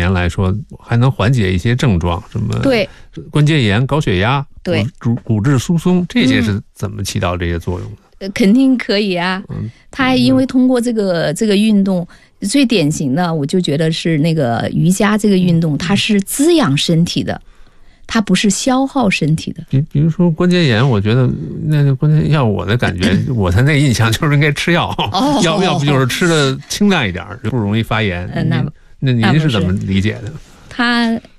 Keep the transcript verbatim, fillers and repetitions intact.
言来说，还能缓解一些症状，什么对关节炎、高血压、 对骨骨质疏松，这些是怎么起到这些作用的？ 呃肯定可以啊。 嗯， 他因为通过这个这个运动，最典型的我就觉得是那个瑜伽这个运动，它是滋养身体的，它不是消耗身体的。 比比如说关节炎，我觉得那个关节，要我的感觉，我的那个印象就是应该吃药， 哦、 要要不就是吃的清淡一点，就不容易发炎。 呃、那那您是怎么理解的？ 他